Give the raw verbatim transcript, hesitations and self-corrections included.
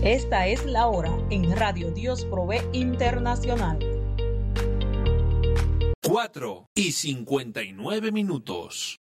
Esta es la hora en Radio Dios Provee Internacional. cuatro y cincuenta y nueve minutos.